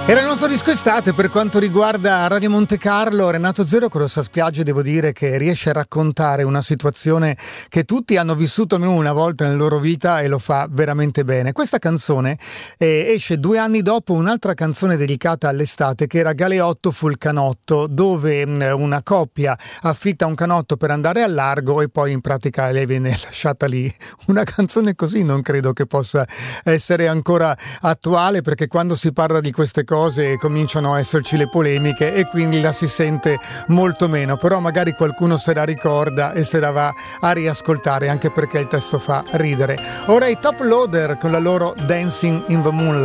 Era il nostro disco estate per quanto riguarda Radio Monte Carlo. Renato Zero con Rossa Spiaggia, devo dire che riesce a raccontare una situazione che tutti hanno vissuto almeno una volta nella loro vita e lo fa veramente bene. Questa canzone esce 2 anni dopo un'altra canzone dedicata all'estate che era Galeotto sul canotto, dove una coppia affitta un canotto per andare al largo e poi in pratica lei viene lasciata lì. Una canzone così non credo che possa essere ancora attuale, perché quando si parla di queste cose cominciano a esserci le polemiche e quindi la si sente molto meno, però magari qualcuno se la ricorda e se la va a riascoltare, anche perché il testo fa ridere. Ora i Top Loader con la loro Dancing in the Moonlight.